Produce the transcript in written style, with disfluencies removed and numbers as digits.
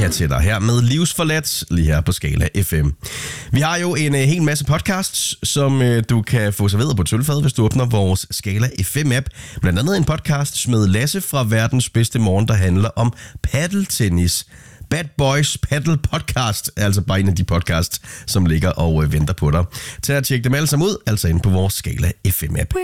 her til dig, her med Livsforladt, lige her på Skala FM. Vi har jo en hel masse podcasts, som du kan få serveret på tølfad, hvis du åbner vores Skala FM-app. Blandt andet en podcast med Lasse fra Verdens Bedste Morgen, der handler om paddeltennis. Bad Boys Paddle Podcast er altså bare en af de podcasts, som ligger og venter på dig. Tag og tjek dem alle sammen ud, altså inde på vores Skala FM-app.